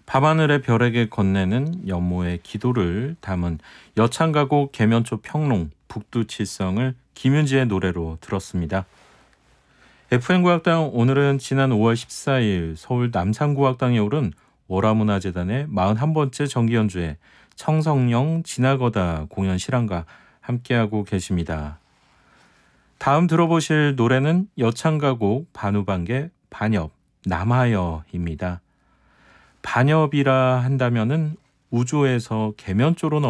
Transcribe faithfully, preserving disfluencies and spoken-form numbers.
밤하늘의 별에게 건네는 연모의 기도를 담은 여창가곡 계면초 평롱 북두칠성을 김윤지의 노래로 들었습니다. 에프엠구악당 오늘은 지난 오월 십사일 서울 남산구악당에 오른 월화문화재단의 마흔한 번째 정기연주회 청성령 지나거다 공연 실황과 함께하고 계십니다. 다음 들어보실 노래는 여창가곡 반우반계 반엽 남하여입니다. 반엽이라 한다면은 우주에서 계면조로